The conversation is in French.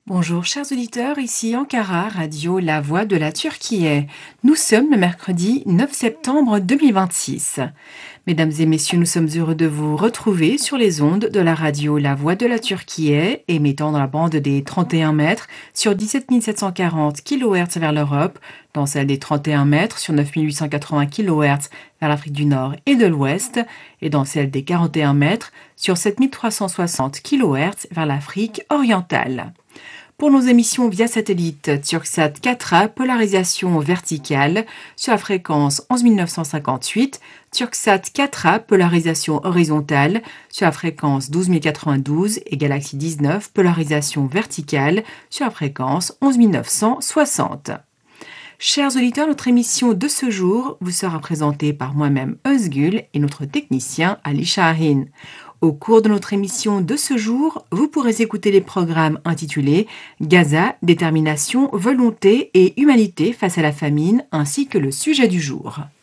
Bonjour chers auditeurs, ici Ankara, radio La Voix de la Turquie. Nous sommes le mercredi 9 septembre 2026. Mesdames et messieurs, nous sommes heureux de vous retrouver sur les ondes de la radio La Voix de la Turquie, émettant dans la bande des 31 mètres sur 17 740 kHz vers l'Europe, dans celle des 31 mètres sur 9 880 kHz vers l'Afrique du Nord et de l'Ouest, et dans celle des 41 mètres sur 7 360 kHz vers l'Afrique orientale. Pour nos émissions via satellite, Turksat 4A, polarisation verticale, sur la fréquence 11 958, Turksat 4A, polarisation horizontale, sur la fréquence 12 092, et Galaxy 19, polarisation verticale, sur la fréquence 11 960. Chers auditeurs, notre émission de ce jour vous sera présentée par moi-même Özgül et notre technicien Ali Shahin. Au cours de notre émission de ce jour, vous pourrez écouter les programmes intitulés Gaza, détermination, volonté et humanité face à la famine, ainsi que le sujet du jour.